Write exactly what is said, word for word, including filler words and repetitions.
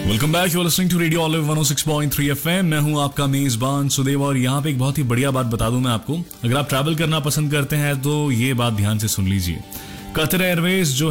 Welcome back, you are listening to radio olive one O six point three FM. मैं हूं आपका मेजबान सुदेव और यहाँ पे एक बहुत ही बढ़िया बात बता दूं मैं आपको। अगर आप ट्रैवल करना पसंद करते हैं तो ये बात ध्यान से सुन लीजिए। कतर एयरवेज जो